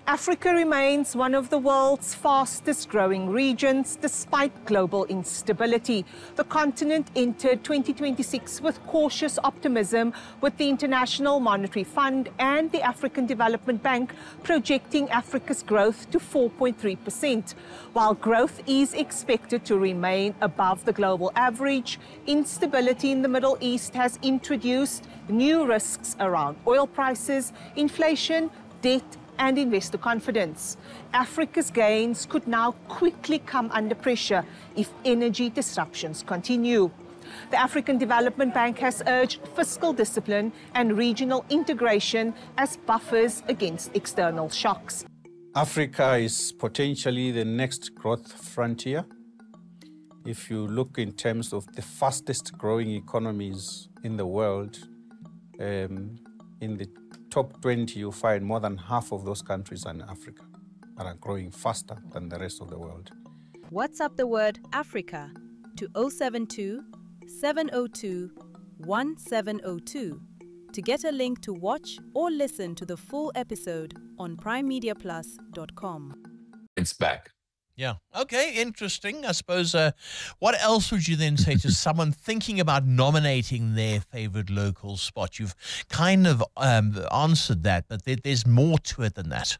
Africa remains one of the world's fastest growing regions despite global instability. The continent entered 2026 with cautious optimism, with the International Monetary Fund and the African Development Bank projecting Africa's growth to 4.3%. While growth is expected to remain above the global average, instability in the Middle East has introduced new risks around oil prices, inflation, debt, and investor confidence. Africa's gains could now quickly come under pressure if energy disruptions continue. The African Development Bank has urged fiscal discipline and regional integration as buffers against external shocks. Africa is potentially the next growth frontier. If you look in terms of the fastest growing economies in the world, in the top 20, you find more than half of those countries are in Africa and are growing faster than the rest of the world. WhatsApp the word Africa to 072 702 1702 to get a link to watch or listen to the full episode on primemediaplus.com. It's back. Yeah. Okay. Interesting. I suppose. What else would you then say to someone thinking about nominating their favorite local spot? You've kind of answered that, but there's more to it than that.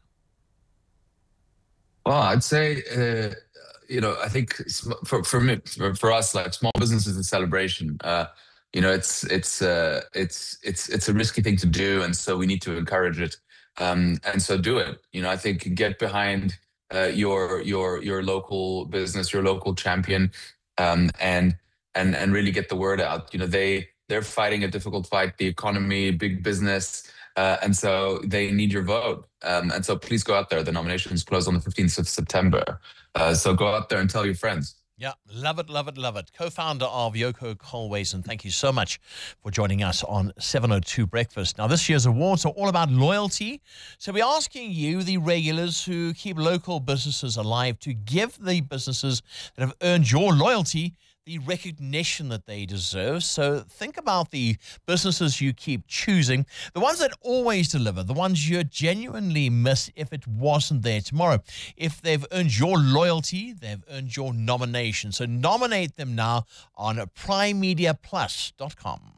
Well, I'd say, I think for me, for us, like small business is a celebration. It's a risky thing to do, and so we need to encourage it. And so do it. I think get behind your local business, your local champion, and really get the word out. They're fighting a difficult fight, the economy, big business, and so they need your vote. And so please go out there. The nominations close on the 15th of September. So go out there and tell your friends. Yeah, love it, love it, love it. Co-founder of Yoko Colways, thank you so much for joining us on 702 Breakfast. Now, this year's awards are all about loyalty. So we're asking you, the regulars who keep local businesses alive, to give the businesses that have earned your loyalty the recognition that they deserve. So think about the businesses you keep choosing, the ones that always deliver, the ones you genuinely miss if it wasn't there tomorrow. If they've earned your loyalty, they've earned your nomination. So nominate them now on primemediaplus.com.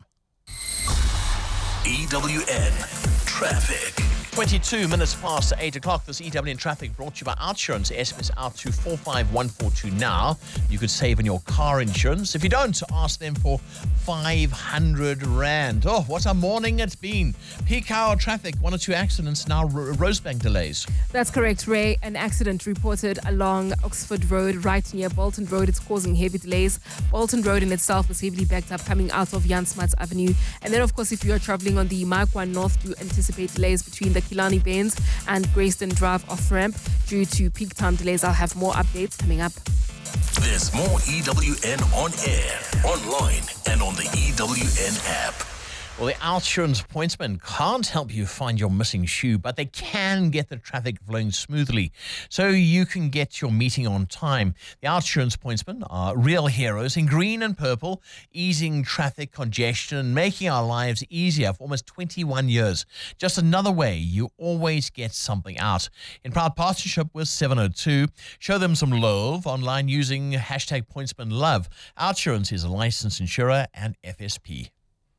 EWN Traffic. 22 minutes past 8 o'clock. This EWN Traffic brought to you by Outsurance. SMS out to 45142 now. You could save on your car insurance. If you don't, ask them for 500 Rand. Oh, what a morning it's been. Peak hour traffic, 1 or 2 accidents, now Rosebank delays. That's correct, Ray. An accident reported along Oxford Road, right near Bolton Road. It's causing heavy delays. Bolton Road in itself is heavily backed up coming out of Jan Smuts Avenue. And then, of course, if you are traveling on the Mark 1 North, do anticipate delays between the Killarney Bains and Grayston Drive off-ramp due to peak time delays. I'll have more updates coming up. There's more EWN on air, online, and on the EWN app. Well, the Outsurance pointsmen can't help you find your missing shoe, but they can get the traffic flowing smoothly so you can get your meeting on time. The Outsurance pointsmen are real heroes in green and purple, easing traffic congestion and making our lives easier for almost 21 years. Just another way you always get something out. In proud partnership with 702, show them some love online using hashtag pointsmanlove. Outsurance is a licensed insurer and FSP.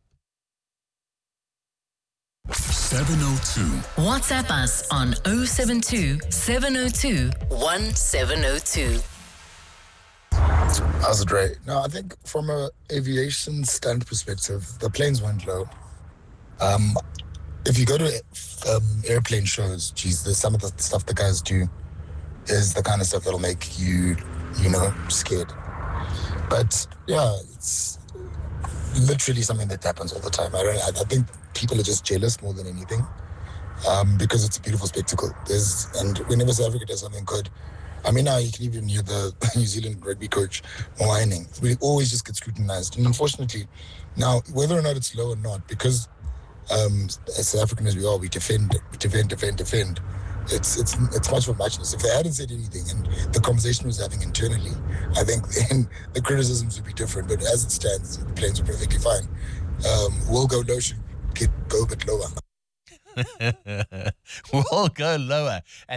702. WhatsApp us on 072 702 1702. How's it, Ray? No, I think from an aviation stand perspective, the planes went low. If you go to airplane shows, some of the stuff the guys do is the kind of stuff that'll make you scared. But yeah, it's literally something that happens all the time. I think people are just jealous more than anything, because it's a beautiful spectacle. And whenever South Africa does something good, now you can even hear the New Zealand rugby coach whining. We always just get scrutinized. And unfortunately, now, whether or not it's low or not, because as South African as we are, we defend. It's much of a muchness. If they hadn't said anything and the conversation was having internally, I think then the criticisms would be different. But as it stands, the planes are perfectly fine. We'll go low, should go a bit lower. We'll go lower.